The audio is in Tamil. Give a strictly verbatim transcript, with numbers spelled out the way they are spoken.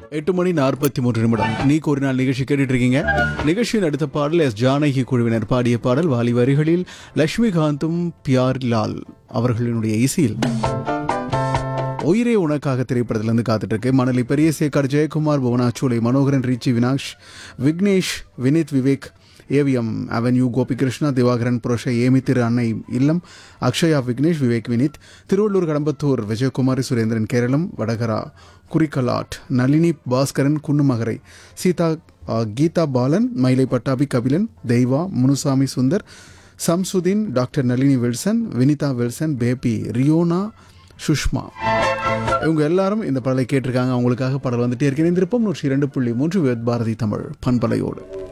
எட்டு மணி நாற்பத்தி மூன்று நிமிடம் நீக்கு ஒரு நாள் நிகழ்ச்சி கேட்டுட்டு இருக்கீங்க. நிகழ்ச்சியின் அடுத்த பாடல் எஸ் ஜானகி குழுவினர் பாடிய பாடல். வாலி வரிகளில் லட்சுமிகாந்தும் பியார் லால் அவர்களினுடைய இசையில் உயிரே உனக்காக திரைப்படத்திலிருந்து காத்துட்டு இருக்கு. மணலி பெரிய Sekar, Jayakumar, புவனாச்சோலை, Manoharan, ரீச்சி, Vinash, Vignesh, Vineet, Vivek, AVM avenue, Gopikrishna, Divakaran, புரோஷ, Amy, திரு அன்னை இல்லம், அக்ஷயா, விக்னேஷ், விவேக், வினித், திருவள்ளூர், கடம்பத்தூர், விஜயகுமாரி, சுரேந்திரன், கேரளம், வடகரா, குறிக்கலாட், நளினி, பாஸ்கரன், குன்னுமகரை, சீதா, கீதா பாலன், மயிலை பட்டாபி, கபிலன், தெய்வா, Munusamy Sundar, Samsudeen, doctor Nalini Wilson, Vinitha Wilson, baby, Riona, Sushma, இவங்க எல்லாரும் இந்த பாடலை கேட்டிருக்காங்க. அவங்களுக்காக பாடல் வந்துட்டே இருக்கிறேன். திருப்பம் நூற்றி இரண்டு புள்ளி மூன்று பாரதி தமிழ் பண்பலையோடு.